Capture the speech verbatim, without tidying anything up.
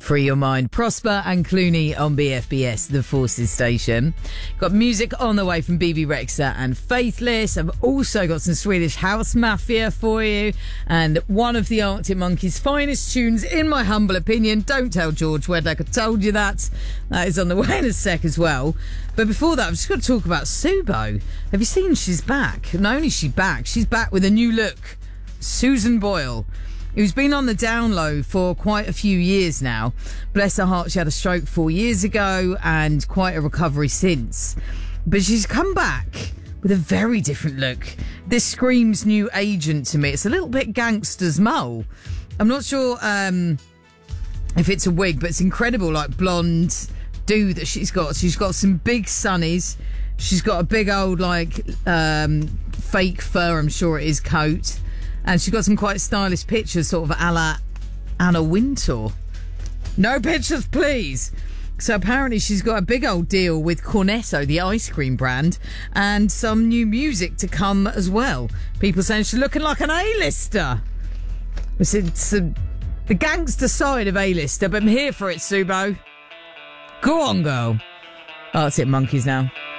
Free Your Mind. Prosper and Clooney on B F B S, the Forces station. Got music on the way from B B Rexa and Faithless. I've also got some Swedish House Mafia for you, and one of the Arctic Monkeys' finest tunes, in my humble opinion. Don't tell George Wedlock I told you that. That is on the way in a sec as well. But before that, I've just got to talk about Subo. Have you seen she's back? Not only is she back, she's back with a new look. Susan Boyle, who's been on the down low for quite a few years now. Bless her heart, she had a stroke four years ago and quite a recovery since. But she's come back with a very different look. This screams new agent to me. It's a little bit Gangster's Mole. I'm not sure um, if it's a wig, but it's incredible, like blonde do that she's got. She's got some big sunnies. She's got a big old, like, um, fake fur, I'm sure it is, coat. And she's got some quite stylish pictures, sort of a la Anna Wintour. No pictures, please. So apparently she's got a big old deal with Cornetto, the ice cream brand, and some new music to come as well. People saying she's looking like an A-lister. It's, it's uh, the gangster side of A-lister, but I'm here for it, Subo. Go on, girl. Arctic Monkeys now.